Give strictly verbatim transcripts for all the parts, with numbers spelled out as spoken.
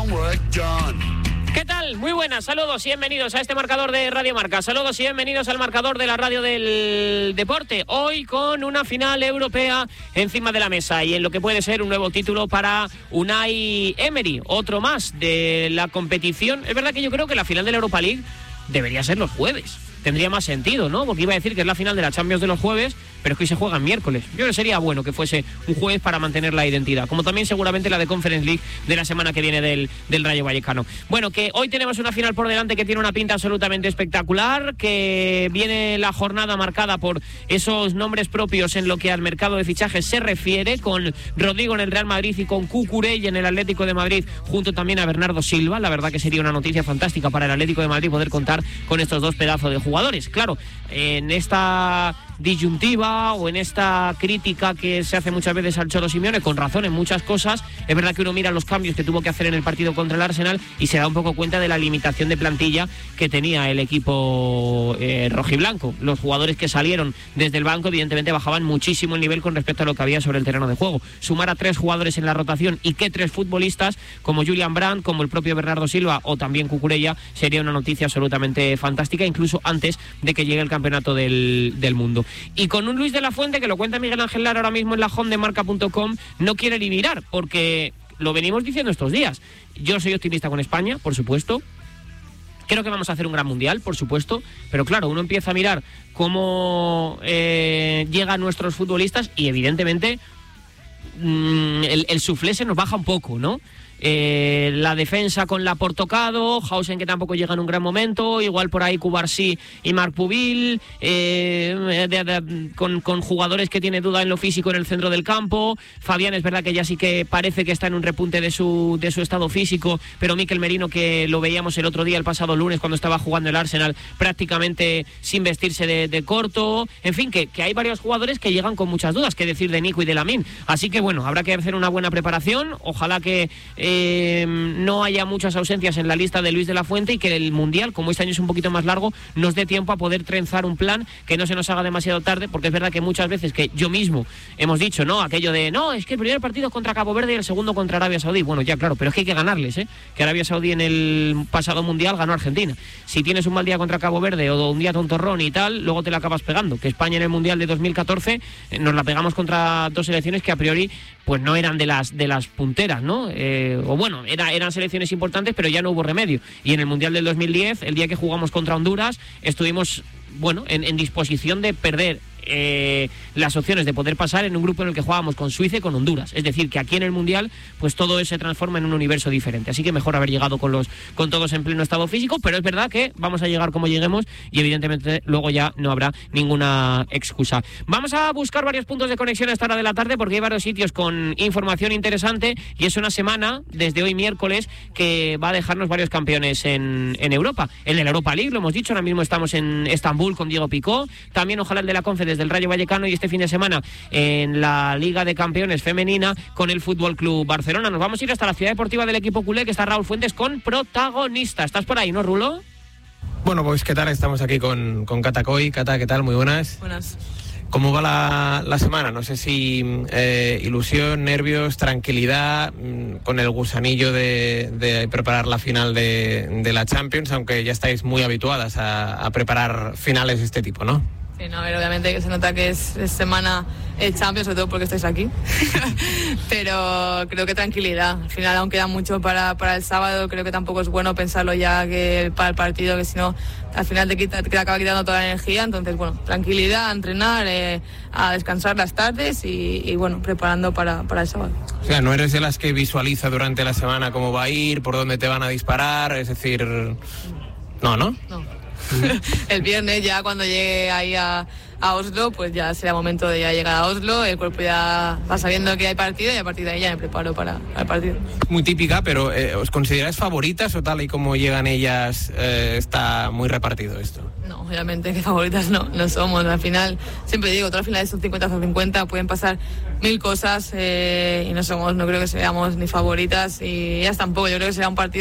¿Qué tal? Muy buenas, saludos y bienvenidos a este marcador de Radio Marca. Saludos y bienvenidos al marcador de la radio del deporte. Hoy con una final europea encima de la mesa y en lo que puede ser un nuevo título para Unai Emery. Otro más de la competición. Es verdad que yo creo que la final de la Europa League debería ser los jueves. Tendría más sentido, ¿no? Porque iba a decir que es la final de la Champions de los jueves, pero es que hoy se juega en miércoles. Yo creo que sería bueno que fuese un jueves para mantener la identidad, como también seguramente la de Conference League de la semana que viene del, del Rayo Vallecano. Bueno, que hoy tenemos una final por delante que tiene una pinta absolutamente espectacular, que viene la jornada marcada por esos nombres propios en lo que al mercado de fichajes se refiere, con Rodrigo en el Real Madrid y con Cucurella en el Atlético de Madrid, junto también a Bernardo Silva. La verdad que sería una noticia fantástica para el Atlético de Madrid poder contar con estos dos pedazos de jugadores. Claro, en esta disyuntiva o en esta crítica que se hace muchas veces al Cholo Simeone, con razón en muchas cosas, es verdad que uno mira los cambios que tuvo que hacer en el partido contra el Arsenal y se da un poco cuenta de la limitación de plantilla que tenía el equipo eh, rojiblanco. Los jugadores que salieron desde el banco evidentemente bajaban muchísimo el nivel con respecto a lo que había sobre el terreno de juego. Sumar a tres jugadores en la rotación y que tres futbolistas como Julian Brandt, como el propio Bernardo Silva o también Cucurella sería una noticia absolutamente fantástica, incluso antes de que llegue el campeonato del, del mundo. Y con un Luis de la Fuente, que lo cuenta Miguel Ángel Lara ahora mismo en la home de marca punto com, no quiere eliminar, porque lo venimos diciendo estos días. Yo soy optimista con España, por supuesto. Creo que vamos a hacer un gran mundial, por supuesto, pero claro, uno empieza a mirar cómo eh, llegan nuestros futbolistas y evidentemente mmm, el, el suflé se nos baja un poco, ¿no? Eh, la defensa con Laporte tocado, Hausen que tampoco llega en un gran momento, igual por ahí Cubarsí y Marc Pubil, eh, de, de, con, con jugadores que tiene duda en lo físico en el centro del campo. Fabián es verdad que ya sí que parece que está en un repunte de su, de su estado físico, pero Mikel Merino, que lo veíamos el otro día, el pasado lunes cuando estaba jugando el Arsenal, prácticamente sin vestirse de, de corto. En fin, que, que hay varios jugadores que llegan con muchas dudas, que decir de Nico y de Lamine. Así que bueno, habrá que hacer una buena preparación, ojalá que eh, Eh, no haya muchas ausencias en la lista de Luis de la Fuente y que el Mundial, como este año es un poquito más largo, nos dé tiempo a poder trenzar un plan que no se nos haga demasiado tarde, porque es verdad que muchas veces que yo mismo hemos dicho, ¿no? Aquello de, no, es que el primer partido es contra Cabo Verde y el segundo contra Arabia Saudí. Bueno, ya claro, pero es que hay que ganarles, ¿eh? Que Arabia Saudí en el pasado Mundial ganó a Argentina. Si tienes un mal día contra Cabo Verde o un día tontorrón y tal, luego te la acabas pegando. Que España en el Mundial de dos mil catorce eh, nos la pegamos contra dos selecciones que a priori pues no eran de las de las punteras, ¿no? Eh, o bueno, era, eran selecciones importantes, pero ya no hubo remedio. Y en el Mundial del dos mil diez, el día que jugamos contra Honduras, estuvimos, bueno, en, en disposición de perder Eh, las opciones de poder pasar en un grupo en el que jugábamos con Suiza y con Honduras. Es decir, que aquí en el Mundial pues todo se transforma en un universo diferente. Así que mejor haber llegado con los con todos en pleno estado físico, pero es verdad que vamos a llegar como lleguemos y evidentemente luego ya no habrá ninguna excusa. Vamos a buscar varios puntos de conexión a esta hora de la tarde porque hay varios sitios con información interesante y es una semana, desde hoy miércoles, que va a dejarnos varios campeones en, en Europa. El de la Europa League, lo hemos dicho, ahora mismo estamos en Estambul con Diego Picó, también ojalá el de la Conference del Rayo Vallecano y este fin de semana en la Liga de Campeones femenina con el Fútbol Club Barcelona. Nos vamos a ir hasta la ciudad deportiva del equipo culé, que está Raúl Fuentes con protagonista. ¿Estás por ahí, no, Rulo? Bueno, pues ¿qué tal? Estamos aquí con, con Cata Coy. Cata, ¿qué tal? Muy buenas. Buenas. ¿Cómo va la, la semana? No sé si eh, ilusión, nervios, tranquilidad, mmm, con el gusanillo de, de preparar la final de, de la Champions, aunque ya estáis muy habituadas a, a preparar finales de este tipo, ¿no? Sí, no, a ver, obviamente que se nota que es, es semana eh, Champions, sobre todo porque estáis aquí. Pero creo que tranquilidad. Al final aún queda mucho para, para el sábado. Creo que tampoco es bueno pensarlo ya que para el partido, que si no, al final te, quita, te acaba quitando toda la energía. Entonces, bueno, tranquilidad, a entrenar, eh, a descansar las tardes y, y bueno, preparando para, para el sábado. O sea, no eres de las que visualiza durante la semana cómo va a ir, por dónde te van a disparar, es decir... No, ¿no? No. El viernes ya cuando llegue ahí a, a Oslo, pues ya será momento de ya llegar a Oslo, el cuerpo ya va sabiendo que hay partido y a partir de ahí ya me preparo para, para el partido. Muy típica, pero eh, ¿os consideráis favoritas o tal y como llegan ellas eh, está muy repartido esto? No, obviamente que favoritas no, no somos. Al final, siempre digo, todas las finales son cincuenta a cincuenta, pueden pasar mil cosas eh, y no somos, no creo que seamos ni favoritas y ellas tampoco. Yo creo que será un partido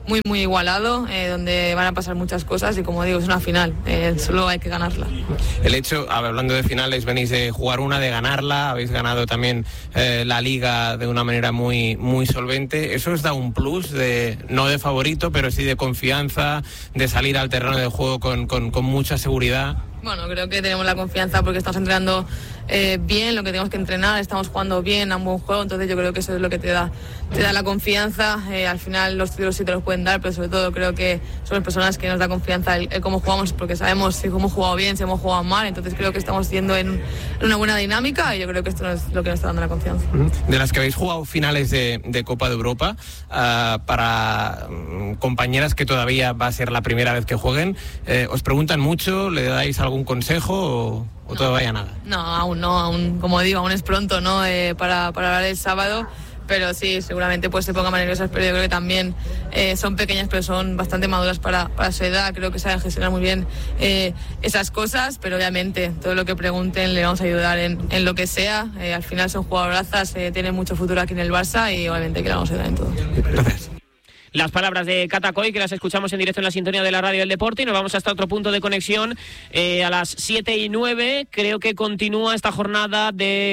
muy, muy igualado, eh, donde van a pasar muchas cosas y como digo, es una final, eh, solo hay que ganarla. El hecho, hablando de finales, venís de jugar una, de ganarla, habéis ganado también eh, la Liga de una manera muy, muy solvente. ¿Eso os da un plus, de no de favorito, pero sí de confianza, de salir al terreno de juego con, con, con mucha seguridad? Bueno, creo que tenemos la confianza porque estamos entrenando eh, bien lo que tenemos que entrenar, estamos jugando bien a un buen juego, entonces yo creo que eso es lo que te da, te da la confianza. Eh, al final los títulos sí te los pueden dar, pero sobre todo creo que somos personas que nos da confianza el, el cómo jugamos, porque sabemos si hemos jugado bien, si hemos jugado mal, entonces creo que estamos yendo en, en una buena dinámica y yo creo que esto es lo que nos está dando la confianza. De las que habéis jugado finales de, de Copa de Europa, uh, para um, compañeras que todavía va a ser la primera vez que jueguen, eh, ¿os preguntan mucho? ¿Le dais algún consejo o, o no, todavía nada? No, aún no, aún, como digo, aún es pronto, ¿no? Eh, para, para hablar el sábado, pero sí, seguramente pues se pongan más nerviosas, pero yo creo que también eh, son pequeñas, pero son bastante maduras para, para su edad, creo que saben gestionar muy bien eh, esas cosas, pero obviamente todo lo que pregunten le vamos a ayudar en, en lo que sea. Eh, al final son jugadorazas, eh, tienen mucho futuro aquí en el Barça y obviamente que le vamos a ayudar en todo. Gracias. Las palabras de Cata Coll, que las escuchamos en directo en la sintonía de la radio del deporte, y nos vamos hasta otro punto de conexión eh, a las siete y nueve. Creo que continúa esta jornada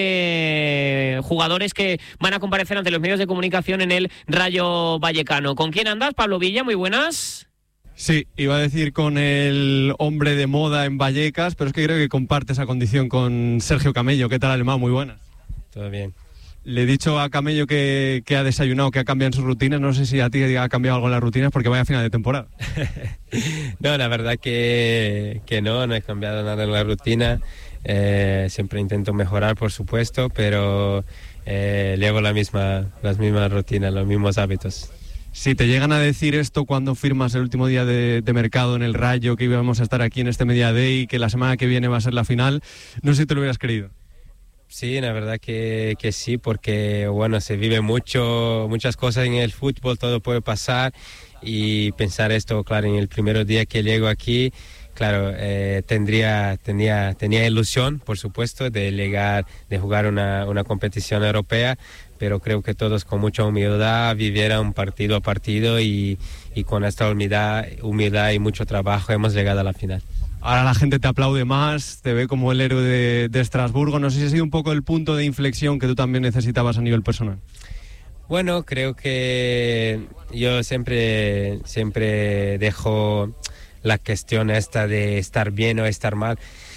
de jugadores que van a comparecer ante los medios de comunicación en el Rayo Vallecano. ¿Con quién andas, Pablo Villa? Muy buenas. Sí, iba a decir con el hombre de moda en Vallecas, pero es que creo que comparte esa condición con Sergio Camello. ¿Qué tal, Alemán? Muy buenas. Todo bien. Le he dicho a Camello que, que ha desayunado, que ha cambiado en sus rutinas. No sé si a ti ha cambiado algo en las rutinas porque vaya a final de temporada. No, la verdad que, que no, no he cambiado nada en la rutina. Eh, siempre intento mejorar, por supuesto, pero eh, llevo la misma, las mismas rutinas, los mismos hábitos. Si te llegan a decir esto cuando firmas el último día de, de mercado en el Rayo, que íbamos a estar aquí en este Media Day, que la semana que viene va a ser la final, no sé si te lo hubieras creído. Sí, la verdad que, que sí, porque bueno, se vive mucho, muchas cosas en el fútbol, todo puede pasar, y pensar esto, claro, en el primer día que llego aquí, claro, eh, tendría, tenía, tenía ilusión, por supuesto, de llegar, de jugar una, una competición europea, pero creo que todos con mucha humildad vivieran partido a partido y, y con esta humildad, humildad y mucho trabajo hemos llegado a la final. Ahora la gente te aplaude más, te ve como el héroe de, de Estrasburgo. No sé si ha sido un poco el punto de inflexión que tú también necesitabas a nivel personal. Bueno, creo que yo siempre, siempre dejo la cuestión esta de estar bien o estar mal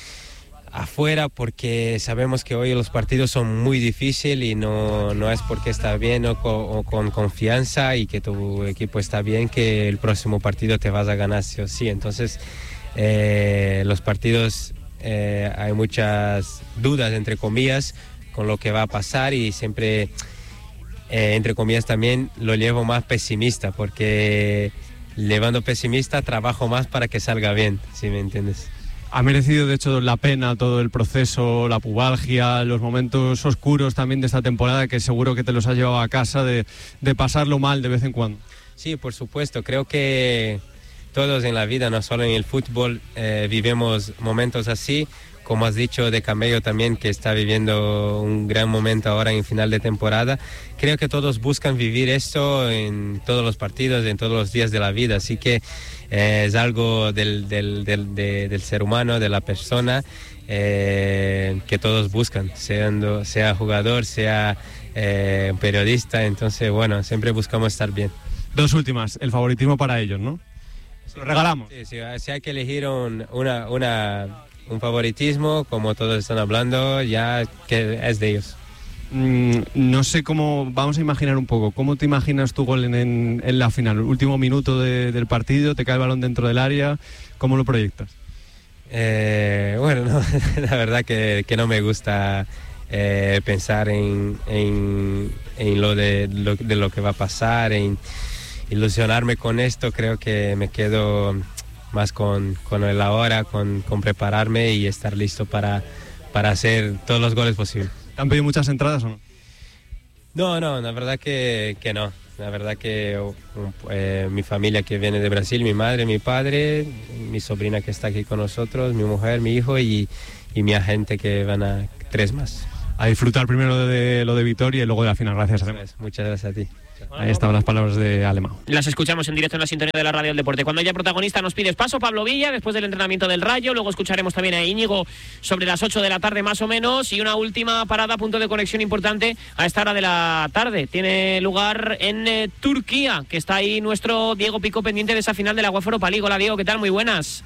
afuera, porque sabemos que hoy los partidos son muy difíciles y no, no es porque está bien o con, o con confianza y que tu equipo está bien que el próximo partido te vas a ganar sí o sí. Entonces, Eh, los partidos eh, hay muchas dudas, entre comillas, con lo que va a pasar, y siempre, eh, entre comillas, también lo llevo más pesimista, porque llevando pesimista trabajo más para que salga bien, si me entiendes. Ha merecido, de hecho, la pena todo el proceso, la pubalgia, los momentos oscuros también de esta temporada, que seguro que te los has llevado a casa, de, de pasarlo mal de vez en cuando. Sí, por supuesto, creo que todos en la vida, no solo en el fútbol, eh, vivimos momentos así, como has dicho de Camello también, que está viviendo un gran momento ahora en final de temporada. Creo que todos buscan vivir esto en todos los partidos, en todos los días de la vida, así que eh, es algo del, del, del, de, del ser humano, de la persona, eh, que todos buscan, siendo, sea jugador, sea eh, periodista. Entonces, bueno, siempre buscamos estar bien. Dos últimas, el favoritismo para ellos, ¿no? Lo regalamos. Sí, sí, si hay que elegir un, una, una, un favoritismo, como todos están hablando, ya que es de ellos. Mm, no sé cómo, vamos a imaginar un poco, ¿cómo te imaginas tu gol en, en, en la final? El último minuto de, del partido, te cae el balón dentro del área, ¿cómo lo proyectas? Eh, bueno, no, la verdad que, que no me gusta eh, pensar en, en, en lo, de, lo de lo que va a pasar, en ilusionarme con esto. Creo que me quedo más con, con el ahora, con, con prepararme y estar listo para, para hacer todos los goles posibles. ¿Te han pedido muchas entradas o no? No, no, la verdad que, que no. La verdad que eh, mi familia que viene de Brasil, mi madre, mi padre, mi sobrina que está aquí con nosotros, mi mujer, mi hijo y, y mi agente, que van a tres más. A disfrutar primero de lo de Vitoria y luego de la final. Gracias. Muchas gracias a ti. Ahí estaban las palabras de Alemão. Las escuchamos en directo en la sintonía de la Radio del Deporte. Cuando haya protagonista nos pides paso, Pablo Villa, después del entrenamiento del Rayo. Luego escucharemos también a Íñigo sobre las ocho de la tarde más o menos. Y una última parada, punto de conexión importante a esta hora de la tarde. Tiene lugar en eh, Turquía, que está ahí nuestro Diego Pico pendiente de esa final de la UEFA Europa League. Hola Diego, ¿qué tal? Muy buenas.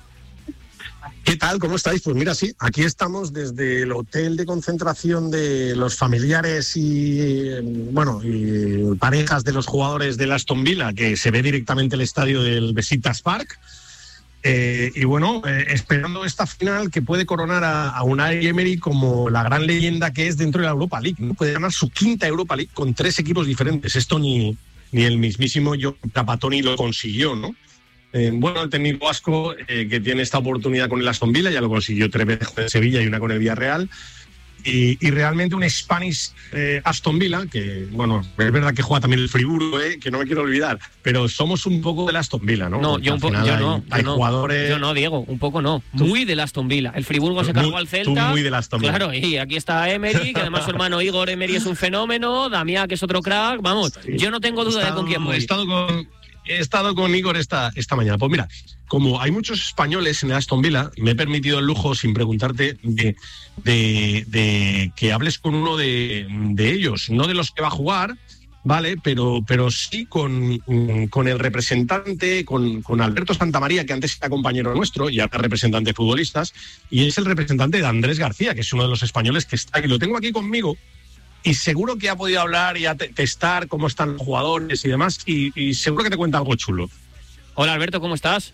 ¿Qué tal? ¿Cómo estáis? Pues mira, sí, aquí estamos desde el hotel de concentración de los familiares y, bueno, y parejas de los jugadores del Aston Villa, que se ve directamente el estadio del Besiktas Park. Eh, y bueno, eh, esperando esta final que puede coronar a, a Unai Emery como la gran leyenda que es dentro de la Europa League, ¿no? Puede ganar su quinta Europa League con tres equipos diferentes. Esto ni, ni el mismísimo John Trapattoni lo consiguió, ¿no? Eh, bueno, el técnico vasco eh, que tiene esta oportunidad con el Aston Villa, ya lo consiguió tres veces con el Sevilla y una con el Villarreal, y, y realmente un Spanish eh, Aston Villa, que bueno, es verdad que juega también el Friburgo, eh, que no me quiero olvidar, pero somos un poco del Aston Villa, ¿no? No, Porque yo, un po- yo hay, no, hay yo no, jugadores... yo no, Diego, un poco no, muy del Aston Villa. El Friburgo se cargó al Celta. Tú muy del Aston Villa. Claro, y aquí está Emery, que además su hermano Igor Emery es un fenómeno, Damián, que es otro crack, vamos, Sí. yo no tengo duda He estado- de con quién voy. He estado con, he estado con Igor esta, esta mañana. Pues mira, como hay muchos españoles en el Aston Villa, me he permitido el lujo, sin preguntarte, de, de, de que hables con uno de, de ellos, no de los que va a jugar, ¿vale? Pero, pero sí con, con el representante, con, con Alberto Santamaría, que antes era compañero nuestro y ahora representante de futbolistas, y es el representante de Andrés García, que es uno de los españoles que está aquí. Lo tengo aquí conmigo. Y seguro que ha podido hablar y a te- testar cómo están los jugadores y demás, y, y seguro que te cuenta algo chulo. Hola Alberto, ¿cómo estás?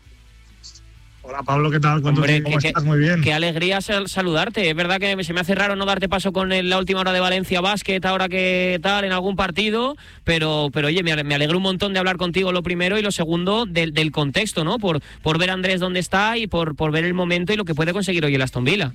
Hola Pablo, ¿qué tal? ¿Cuánto Hombre, tiempo? ¿Cómo que- estás? Muy bien. Qué alegría sal- saludarte. Es verdad que se me hace raro no darte paso con el- la última hora de Valencia Basket, ahora que tal, en algún partido, pero, pero oye, me, ale- me alegro un montón de hablar contigo, lo primero, y lo segundo, del, del contexto, ¿no? Por, por ver a Andrés dónde está y por, por ver el momento y lo que puede conseguir hoy el Aston Villa.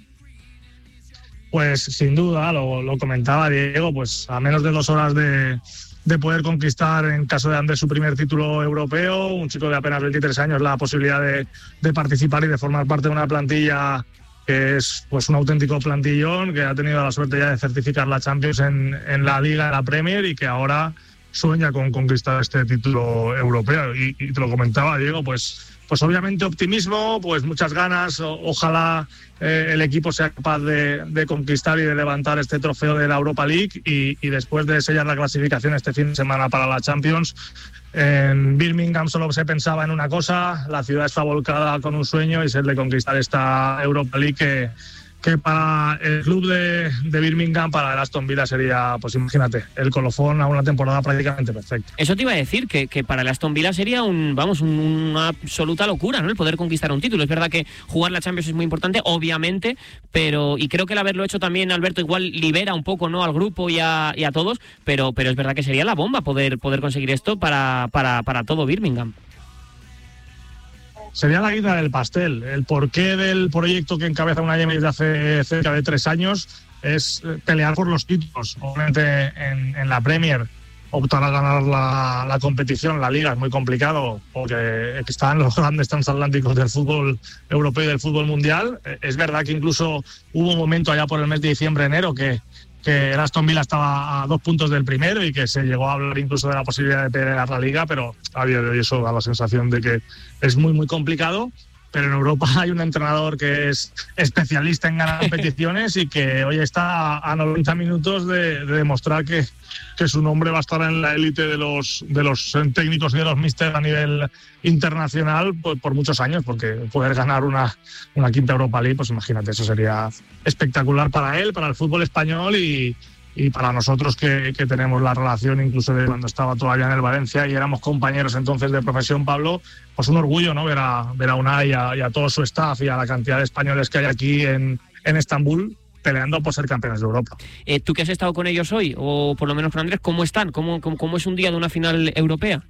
Pues sin duda, lo, lo comentaba Diego, pues a menos de dos horas de, de poder conquistar, en caso de Andrés, su primer título europeo, un chico de apenas veintitrés años, la posibilidad de, de participar y de formar parte de una plantilla que es pues un auténtico plantillón, que ha tenido la suerte ya de certificar la Champions en, en la Liga, en la Premier, y que ahora sueña con conquistar este título europeo. Y, y te lo comentaba Diego, pues, pues obviamente optimismo, pues muchas ganas, o, ojalá eh, el equipo sea capaz de, de conquistar y de levantar este trofeo de la Europa League, y, y después de sellar la clasificación este fin de semana para la Champions. En Birmingham solo se pensaba en una cosa: la ciudad está volcada con un sueño, y es el de conquistar esta Europa League, que, que para el club de, de Birmingham, para el Aston Villa, sería, pues imagínate, el colofón a una temporada prácticamente perfecta. Eso te iba a decir, que, que para el Aston Villa sería un, vamos, un- una absoluta locura, ¿no? El poder conquistar un título. Es verdad que jugar la Champions es muy importante, obviamente, pero, y creo que el haberlo hecho también, Alberto, igual libera un poco, ¿no?, al grupo y a, y a todos, pero, pero es verdad que sería la bomba poder, poder conseguir esto para, para, para todo Birmingham. Sería la guinda del pastel. El porqué del proyecto que encabeza Unai Emery desde hace cerca de tres años es eh, pelear por los títulos. Obviamente en, en la Premier optar a ganar la, la competición, la Liga, es muy complicado porque están los grandes transatlánticos del fútbol europeo y del fútbol mundial. Eh, Es verdad que incluso hubo un momento allá por el mes de diciembre, enero, que que el Aston Villa estaba a dos puntos del primero y que se llegó a hablar incluso de la posibilidad de pelear la Liga, pero a día de hoy eso da la sensación de que es muy, muy complicado. Pero en Europa hay un entrenador que es especialista en ganar competiciones y que hoy está a noventa minutos de, de demostrar que, que su nombre va a estar en la élite de los, de los técnicos y de los míster a nivel internacional por, por muchos años, porque poder ganar una, una quinta Europa League, pues imagínate, eso sería espectacular para él, para el fútbol español y, y para nosotros que, que tenemos la relación incluso de cuando estaba todavía en el Valencia y éramos compañeros entonces de profesión, Pablo. Pues un orgullo, ¿no?, ver a, ver a Unai y a, y a todo su staff y a la cantidad de españoles que hay aquí en, en Estambul peleando por ser campeones de Europa. Eh, ¿Tú que has estado con ellos hoy, o por lo menos con Andrés, cómo están? ¿Cómo, cómo, cómo es un día de una final europea?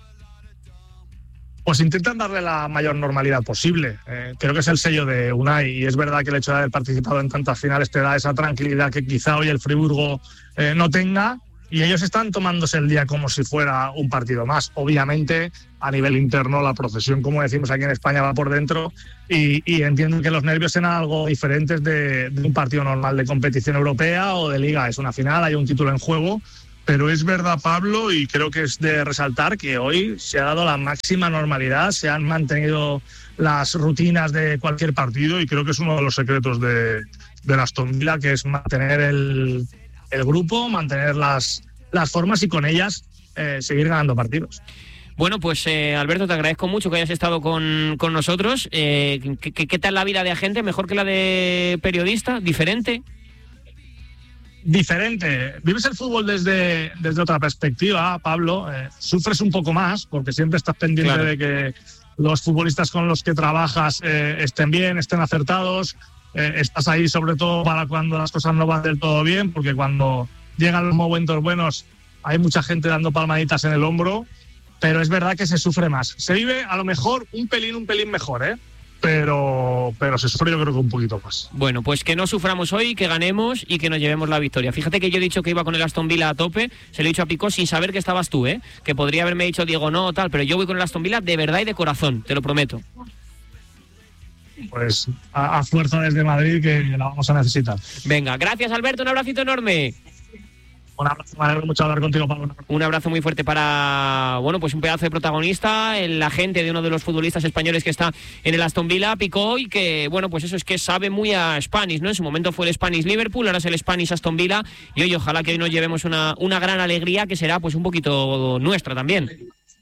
Pues intentan darle la mayor normalidad posible. Eh, creo que es el sello de Unai, y es verdad que el hecho de haber participado en tantas finales te da esa tranquilidad que quizá hoy el Friburgo eh, no tenga, y ellos están tomándose el día como si fuera un partido más. Obviamente, a nivel interno, la procesión, como decimos aquí en España, va por dentro, y, y entiendo que los nervios sean algo diferentes de, de un partido normal de competición europea o de liga. Es una final, hay un título en juego, pero es verdad, Pablo, y creo que es de resaltar que hoy se ha dado la máxima normalidad, se han mantenido las rutinas de cualquier partido y creo que es uno de los secretos de, de la Aston Villa, que es mantener el, el grupo, mantener las, las formas y con ellas eh, seguir ganando partidos. Bueno, pues eh, Alberto, te agradezco mucho que hayas estado con, con nosotros. Eh, ¿qué, qué tal la vida de agente? ¿Mejor que la de periodista? ¿Diferente? Diferente. Vives el fútbol desde, desde otra perspectiva, Pablo. Eh, sufres un poco más porque siempre estás pendiente claro. de que los futbolistas con los que trabajas eh, estén bien, estén acertados. Eh, estás ahí sobre todo para cuando las cosas no van del todo bien, porque cuando llegan los momentos buenos hay mucha gente dando palmaditas en el hombro. Pero es verdad que se sufre más. Se vive a lo mejor un pelín, un pelín mejor, ¿eh? Pero, pero se sufre yo creo que un poquito más. Bueno, pues que no suframos hoy, que ganemos y que nos llevemos la victoria. Fíjate que yo he dicho que iba con el Aston Villa a tope, se lo he dicho a Pico sin saber que estabas tú, ¿eh? Que podría haberme dicho Diego no, tal, pero yo voy con el Aston Villa de verdad y de corazón, te lo prometo. Pues a, a fuerza desde Madrid que la vamos a necesitar. Venga, gracias Alberto, un abracito enorme. Un abrazo, me alegro mucho hablar contigo, Pablo. Un abrazo muy fuerte para, bueno, pues un pedazo de protagonista, el agente de uno de los futbolistas españoles que está en el Aston Villa, Pico, y que, bueno, pues eso es que sabe muy a Spanish, ¿no? En su momento fue el Spanish Liverpool, ahora es el Spanish Aston Villa, y hoy ojalá que hoy nos llevemos una, una gran alegría que será pues un poquito nuestra también.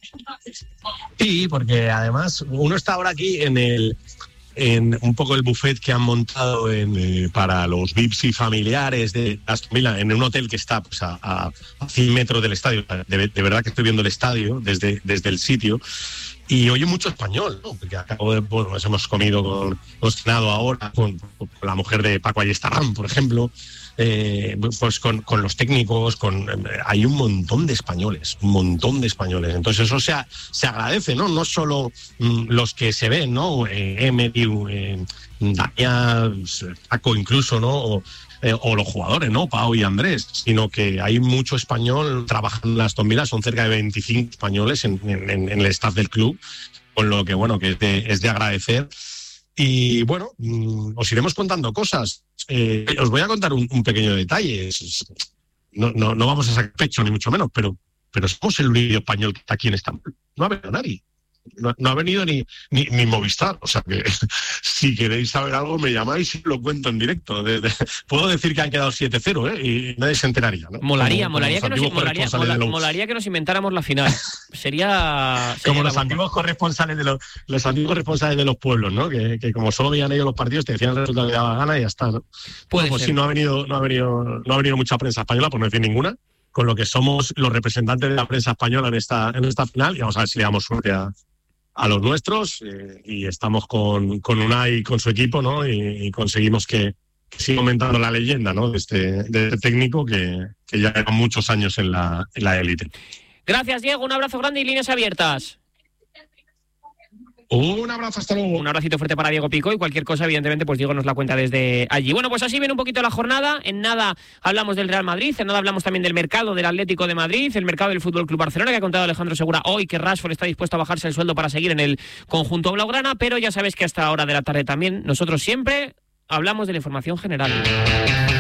Sí, porque además uno está ahora aquí en el... en un poco el buffet que han montado en, eh, para los V I Ps y familiares de Aston Villa, en un hotel que está pues, a, a cien metros del estadio. De, de verdad que estoy viendo el estadio desde, desde el sitio. Y oye mucho español, ¿no? Porque acabo de, bueno, nos hemos comido con, hemos cenado ahora con, con la mujer de Paco Ayestarán, por ejemplo. Eh, pues con, con los técnicos, con hay un montón de españoles, un montón de españoles. Entonces eso se, se agradece, ¿no? No solo mm, los que se ven, ¿no? Eh, Emery, eh, Damián, Paco incluso, ¿no? O, eh, o los jugadores, ¿no? Pau y Andrés, sino que hay mucho español trabajando en la Aston Villa, son cerca de veinticinco españoles en, en, en el staff del club, con lo que, bueno, que es de, es de agradecer. Y bueno, os iremos contando cosas. Eh, os voy a contar un, un pequeño detalle. No, no, no vamos a sacar pecho, ni mucho menos, pero, pero somos el único español que está aquí en Estambul. No ha venido nadie. No, no ha venido ni, ni, ni Movistar. O sea que si queréis saber algo, me llamáis y lo cuento en directo. De, de, puedo decir que han quedado siete cero, ¿eh? Y nadie se enteraría, ¿no? Molaría, como, molaría, como que nos, molaría, mola, los... molaría que nos inventáramos la final. Sería, sería como los antiguos corresponsales de los, los antiguos responsables de los pueblos, ¿no? Que, que como solo veían ellos los partidos, te decían el resultado que daba gana y ya está, ¿no? Puede bueno, pues ser. sí, no ha venido, no ha venido, no ha venido mucha prensa española, por no decir ninguna, con lo que somos los representantes de la prensa española en esta, en esta final, y vamos a ver si le damos suerte a, a los nuestros, eh, y estamos con, con Unai y con su equipo, ¿no? Y, y conseguimos que, que siga aumentando la leyenda, ¿no? De este, de este técnico que, que ya lleva muchos años en la, en la élite. Gracias, Diego, un abrazo grande y líneas abiertas. Un abrazo, hasta luego. Un abracito fuerte para Diego Pico y cualquier cosa, evidentemente, pues Diego nos la cuenta desde allí. Bueno, pues así viene un poquito la jornada. En nada hablamos del Real Madrid, en nada hablamos también del mercado del Atlético de Madrid, el mercado del Fútbol Club Barcelona, que ha contado Alejandro Segura hoy que Rashford está dispuesto a bajarse el sueldo para seguir en el conjunto blaugrana, pero ya sabes que hasta la hora de la tarde también nosotros siempre hablamos de la información general.